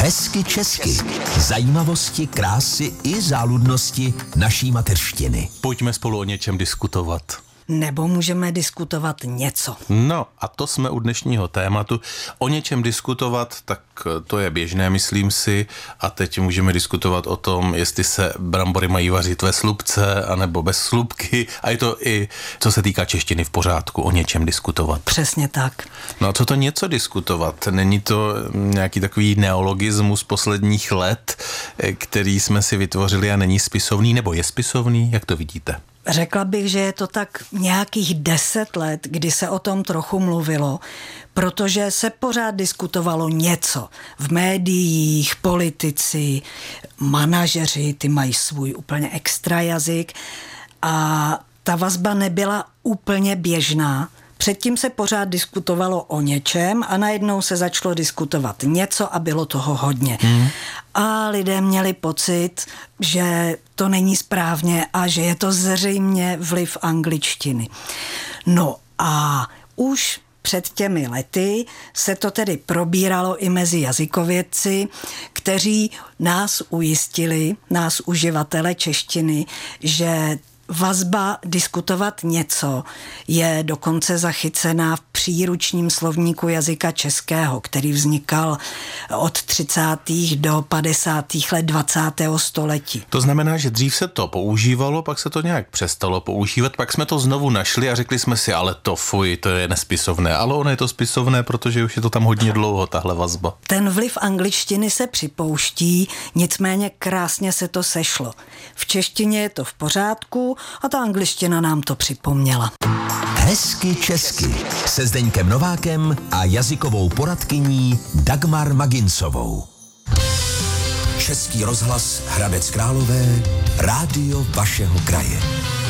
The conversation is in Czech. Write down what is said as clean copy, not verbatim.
Hezky česky. Zajímavosti, krásy i záludnosti naší mateřštiny. Pojďme spolu o něčem diskutovat. Nebo můžeme diskutovat něco. No a to jsme u dnešního tématu. O něčem diskutovat, tak to je běžné, myslím si. A teď můžeme diskutovat o tom, jestli se brambory mají vařit ve slupce, anebo bez slupky. A je to i, co se týká češtiny, v pořádku, o něčem diskutovat. Přesně tak. No a co to něco diskutovat? Není to nějaký takový neologismus posledních let, který jsme si vytvořili a není spisovný, nebo je spisovný? Jak to vidíte? Řekla bych, že je to tak nějakých 10 let, kdy se o tom trochu mluvilo, protože se pořád diskutovalo něco. V médiích, politici, manažeři, ty mají svůj úplně extra jazyk a ta vazba nebyla úplně běžná. Předtím se pořád diskutovalo o něčem a najednou se začalo diskutovat něco a bylo toho hodně. A lidé měli pocit, že to není správně a že je to zřejmě vliv angličtiny. No a už před těmi lety se to tedy probíralo i mezi jazykovědci, kteří nás ujistili, nás uživatele češtiny, že vazba diskutovat něco je dokonce zachycená v příručním slovníku jazyka českého, který vznikal od 30. do 50. let 20. století. To znamená, že dřív se to používalo, pak se to nějak přestalo používat, pak jsme to znovu našli a řekli jsme si, ale to fuj, to je nespisovné. Ale ono je to spisovné, protože už je to tam hodně dlouho, tahle vazba. Ten vliv angličtiny se připouští, nicméně krásně se to sešlo. V češtině je to v pořádku a ta angličtina nám to připomněla. Hezky česky se Zdeňkem Novákem a jazykovou poradkyní Dagmar Maginsovou. Český rozhlas Hradec Králové, rádio vašeho kraje.